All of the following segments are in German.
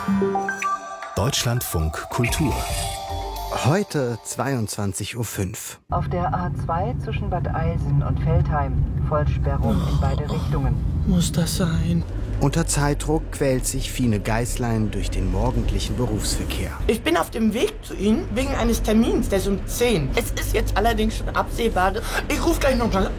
Deutschlandfunk Kultur. Heute 22:05 Uhr. Auf der A2 zwischen Bad Eilsen und Veltheim. Vollsperrung in beide Richtungen. Muss das sein? Unter Zeitdruck quält sich Fine Geißlein durch den morgendlichen Berufsverkehr. Ich bin auf dem Weg zu Ihnen wegen eines Termins, der ist um 10. Es ist jetzt allerdings schon absehbar. Ich rufe gleich nochmal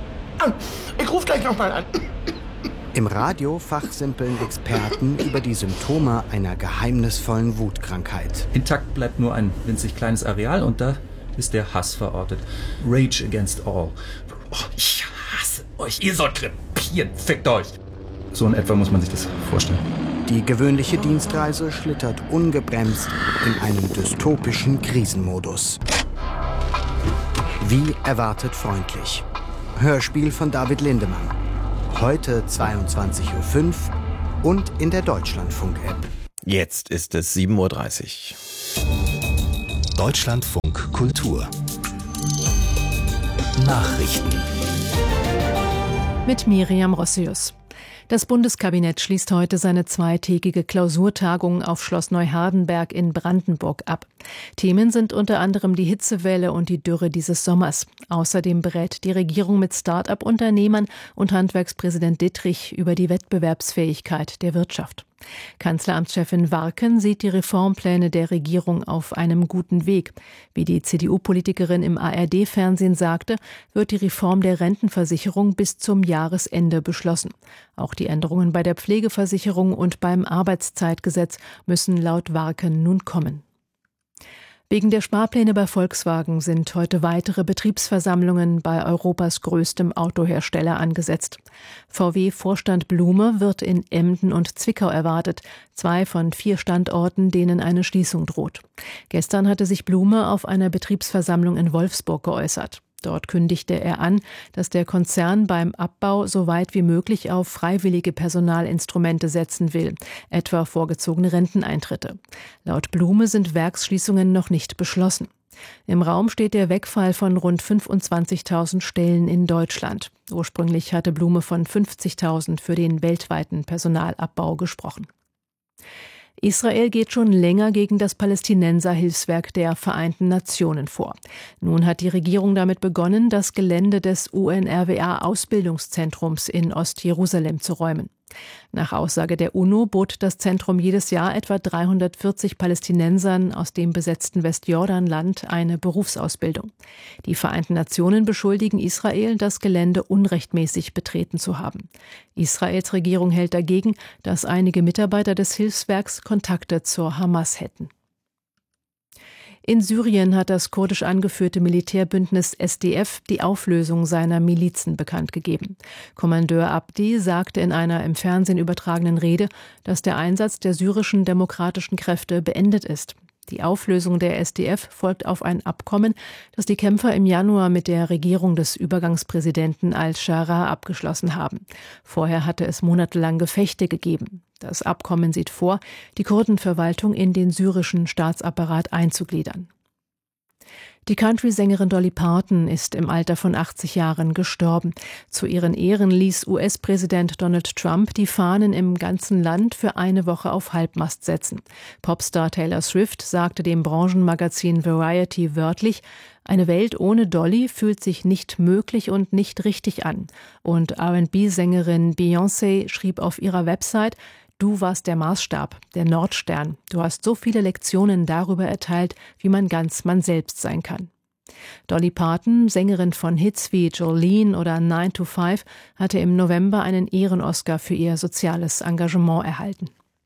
an. Im Radio fachsimpeln Experten über die Symptome einer geheimnisvollen Wutkrankheit. Intakt bleibt nur ein winzig kleines Areal und da ist der Hass verortet. Rage against all. Oh, ich hasse euch. Ihr sollt krepieren. Fickt euch. So in etwa muss man sich das vorstellen. Die gewöhnliche Dienstreise schlittert ungebremst in einen dystopischen Krisenmodus. Wie erwartet freundlich. Hörspiel von David Lindemann. Heute 22:05 Uhr und in der Deutschlandfunk-App. Jetzt ist es 7:30 Uhr. Deutschlandfunk Kultur. Nachrichten. Mit Miriam Rossius. Das Bundeskabinett schließt heute seine zweitägige Klausurtagung auf Schloss Neuhardenberg in Brandenburg ab. Themen sind unter anderem die Hitzewelle und die Dürre dieses Sommers. Außerdem berät die Regierung mit Start-up-Unternehmern und Handwerkspräsident Dittrich über die Wettbewerbsfähigkeit der Wirtschaft. Kanzleramtschefin Warken sieht die Reformpläne der Regierung auf einem guten Weg. Wie die CDU-Politikerin im ARD-Fernsehen sagte, wird die Reform der Rentenversicherung bis zum Jahresende beschlossen. Auch die Änderungen bei der Pflegeversicherung und beim Arbeitszeitgesetz müssen laut Warken nun kommen. Wegen der Sparpläne bei Volkswagen sind heute weitere Betriebsversammlungen bei Europas größtem Autohersteller angesetzt. VW-Vorstand Blume wird in Emden und Zwickau erwartet, 2 von 4 Standorten, denen eine Schließung droht. Gestern hatte sich Blume auf einer Betriebsversammlung in Wolfsburg geäußert. Dort kündigte er an, dass der Konzern beim Abbau so weit wie möglich auf freiwillige Personalinstrumente setzen will, etwa vorgezogene Renteneintritte. Laut Blume sind Werksschließungen noch nicht beschlossen. Im Raum steht der Wegfall von rund 25.000 Stellen in Deutschland. Ursprünglich hatte Blume von 50.000 für den weltweiten Personalabbau gesprochen. Israel geht schon länger gegen das Palästinenser-Hilfswerk der Vereinten Nationen vor. Nun hat die Regierung damit begonnen, das Gelände des UNRWA-Ausbildungszentrums in Ostjerusalem zu räumen. Nach Aussage der UNO bot das Zentrum jedes Jahr etwa 340 Palästinensern aus dem besetzten Westjordanland eine Berufsausbildung. Die Vereinten Nationen beschuldigen Israel, das Gelände unrechtmäßig betreten zu haben. Israels Regierung hält dagegen, dass einige Mitarbeiter des Hilfswerks Kontakte zur Hamas hätten. In Syrien hat das kurdisch angeführte Militärbündnis SDF die Auflösung seiner Milizen bekannt gegeben. Kommandeur Abdi sagte in einer im Fernsehen übertragenen Rede, dass der Einsatz der syrischen demokratischen Kräfte beendet ist. Die Auflösung der SDF folgt auf ein Abkommen, das die Kämpfer im Januar mit der Regierung des Übergangspräsidenten al-Shara abgeschlossen haben. Vorher hatte es monatelang Gefechte gegeben. Das Abkommen sieht vor, die Kurdenverwaltung in den syrischen Staatsapparat einzugliedern. Die Country-Sängerin Dolly Parton ist im Alter von 80 Jahren gestorben. Zu ihren Ehren ließ US-Präsident Donald Trump die Fahnen im ganzen Land für eine Woche auf Halbmast setzen. Popstar Taylor Swift sagte dem Branchenmagazin Variety wörtlich: Eine Welt ohne Dolly fühlt sich nicht möglich und nicht richtig an. Und R&B-Sängerin Beyoncé schrieb auf ihrer Website: Du warst der Maßstab, der Nordstern. Du hast so viele Lektionen darüber erteilt, wie man ganz man selbst sein kann. Dolly Parton, Sängerin von Hits wie Jolene oder 9 to 5, hatte im November einen Ehren-Oscar für ihr soziales Engagement erhalten.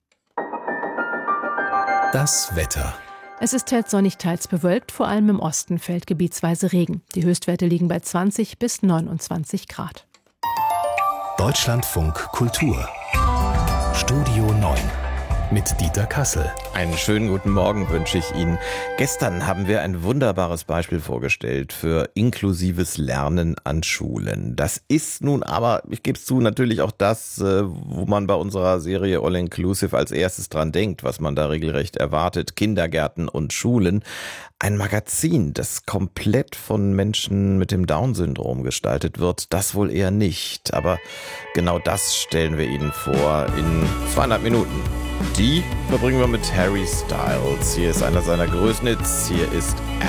Das Wetter. Es ist teils sonnig, teils bewölkt, vor allem im Osten fällt gebietsweise Regen. Die Höchstwerte liegen bei 20 bis 29 Grad. Deutschlandfunk Kultur. Studio 9 mit Dieter Kassel. Einen schönen guten Morgen wünsche ich Ihnen. Gestern haben wir ein wunderbares Beispiel vorgestellt für inklusives Lernen an Schulen. Das ist nun aber, ich gebe es zu, natürlich auch das, wo man bei unserer Serie All Inclusive als erstes dran denkt, was man da regelrecht erwartet. Kindergärten und Schulen. Ein Magazin, das komplett von Menschen mit dem Down-Syndrom gestaltet wird, das wohl eher nicht. Aber genau das stellen wir Ihnen vor in 2,5 Minuten. Die verbringen wir mit Harry Styles. Hier ist einer seiner größten Hits. Hier ist